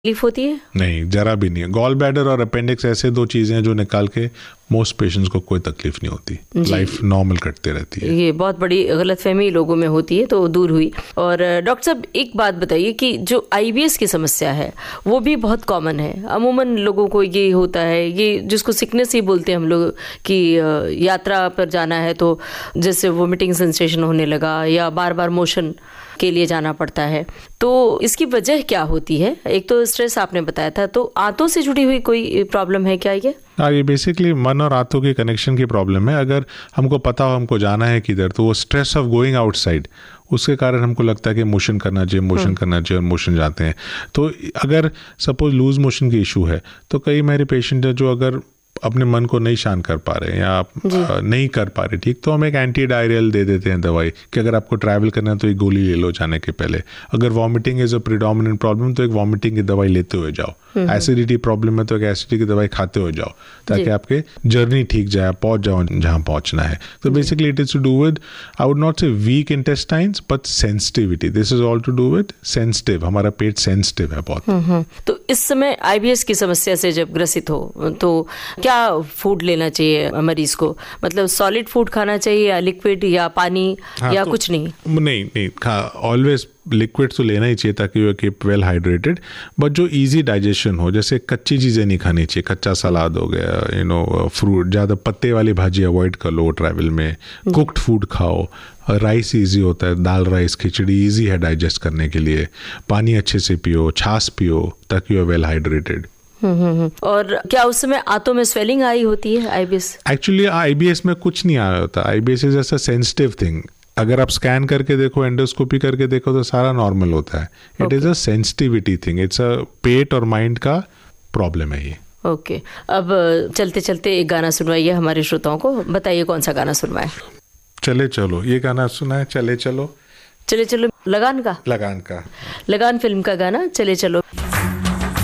तकलीफ होती है? नहीं, जरा भी नहीं है। गॉल ब्लैडर और अपेंडिक्स ऐसे दो चीज़ें हैं जो निकाल के मोस्ट पेशेंट्स को कोई तकलीफ नहीं होती, लाइफ नॉर्मल कटती रहती है। ये बहुत बड़ी गलतफहमी लोगों में होती है, तो दूर हुई। और डॉक्टर साहब एक बात बताइए कि जो आईबीएस की समस्या है वो भी बहुत कॉमन है। अमूमन लोगों को ये होता है, ये जिसको सिकनेस ही बोलते हैं हम लोग, कि यात्रा पर जाना है तो जैसे वोमिटिंग सेंसेशन होने लगा या बार बार मोशन के लिए जाना पड़ता है। तो इसकी वजह क्या होती है? एक तो स्ट्रेस आपने बताया था, तो आंतों से जुड़ी हुई कोई प्रॉब्लम है क्या ये? ये बेसिकली मन और आंतों के कनेक्शन की प्रॉब्लम है। अगर हमको पता हो हमको जाना है किधर, तो वो स्ट्रेस ऑफ गोइंग आउटसाइड, उसके कारण हमको लगता है कि मोशन करना चाहिए, मोशन करना चाहिए, और मोशन जाते हैं। तो अगर सपोज लूज मोशन की इशू है, तो कई मेरे पेशेंट है जो अगर अपने मन को नहीं शांत कर पा रहे हैं या नहीं कर पा रहे ठीक, तो हम एक एंटी डायरियल दे देते हैं दवाई कि अगर आपको ट्रैवल करना है तो एक गोली ले लो जाने के पहले। अगर vomiting is a predominant problem तो एक वॉमिटिंग की दवाई लेते हुए जाओ। एसिडिटी प्रॉब्लम है तो एक एसिडिटी की दवाई खाते हुए जाओ, ताकि आपके जर्नी ठीक जाए, पहुंच जाओ जहाँ पहुंचना है। तो basically it is to do with, I would not से week intestines, but sensitivity. This is all to do with sensitive, हमारा पेट सेंसिटिव है बहुत। तो इस समय आईबीएस की समस्या से जब ग्रसित हो तो क्या फूड लेना चाहिए मरीज को? मतलब सॉलिड फूड खाना चाहिए या लिक्विड या पानी, या तो कुछ नहीं? ऑलवेज लिक्विड तो लेना ही चाहिए ताकि you keep well hydrated, but जो इजी डाइजेशन हो, जैसे कच्ची चीज़ें नहीं खानी चाहिए। कच्चा सलाद हो गया, फ्रूट, ज़्यादा पत्ते वाली भाजी अवॉइड कर लो ट्रैवल में। कुक्ड फूड खाओ, राइस इजी होता है, दाल राइस खिचड़ी इजी है डाइजेस्ट करने के लिए। पानी अच्छे से पियो, छाछ पियो, ताकि यू वेल हाइड्रेटेड। और क्या उस समय आंतों में स्वेलिंग आई होती है आईबीएस? एक्चुअली आईबीएस में कुछ नहीं आया होता। आईबीएस इज जैसा सेंसिटिव थिंग। अगर आप स्कैन करके देखो, एंडोस्कोपी करके देखो, तो सारा नॉर्मल होता है। It is a sensitivity thing, it's a पेट और माइंड का प्रॉब्लम है ये। ओके। अब चलते चलते एक गाना सुनवाइए हमारे श्रोताओं को। बताइए कौन सा गाना सुनवाए? चले चलो, ये गाना सुना है, चले चलो। चले चलो लगान का लगान का लगान फिल्म का गाना चले चलो।